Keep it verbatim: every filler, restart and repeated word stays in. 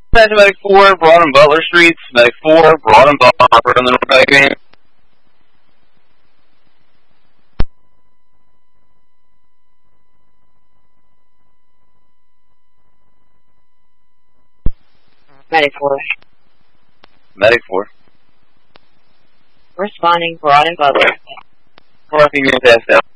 Dispatch Medic four, Broad and Butler Streets. Medic four, Broad and Butler on the North Bay. Medic four. Medic four. Responding, Broad and Butler. Parking in past out.